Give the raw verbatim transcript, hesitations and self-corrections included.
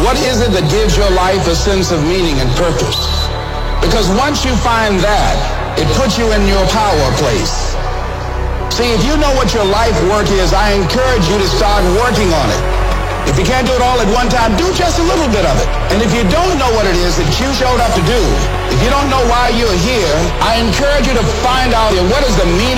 What is it that gives your life a sense of meaning and purpose? Because once you find that, it puts you in your power place. See, if you know what your life work is, I encourage you to start working on it. If you can't do it all at one time, do just a little bit of it. And if you don't know what it is that you showed up to do, if you don't know why you're here, I encourage you to find out what is the meaning